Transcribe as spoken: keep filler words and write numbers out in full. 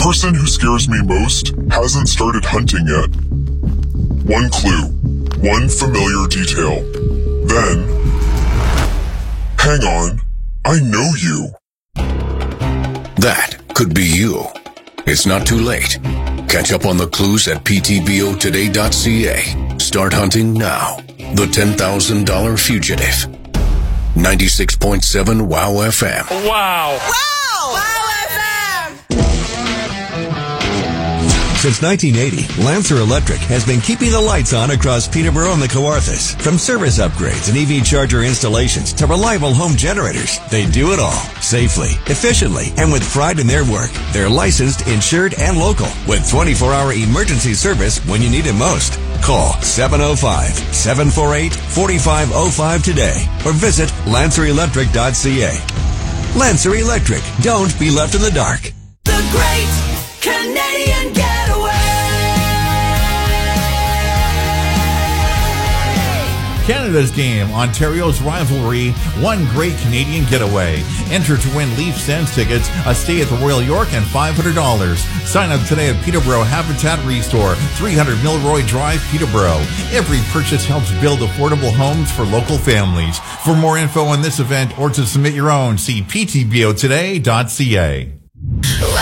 person who scares me most hasn't started hunting yet. One clue, one familiar detail. Then, hang on, I know you. That could be you. It's not too late. Catch up on the clues at p t b o today dot c a. Start hunting now. The ten thousand dollars Fugitive. ninety-six point seven WOW F M. Wow. Wow! Wow F M! Since nineteen eighty, Lancer Electric has been keeping the lights on across Peterborough and the Kawarthas. From service upgrades and E V charger installations to reliable home generators, they do it all. Safely, efficiently, and with pride in their work. They're licensed, insured, and local with twenty-four hour emergency service when you need it most. Call seven oh five, seven four eight, four five oh five today or visit lancer electric dot c a. Lancer Electric. Don't be left in the dark. The Great Canadian Getaway! Canada's game, Ontario's rivalry, one great Canadian getaway. Enter to win Leaf Sense tickets, a stay at the Royal York, and five hundred dollars. Sign up today at Peterborough Habitat Restore, three hundred Milroy Drive, Peterborough. Every purchase helps build affordable homes for local families. For more info on this event or to submit your own, see p t b o today dot c a.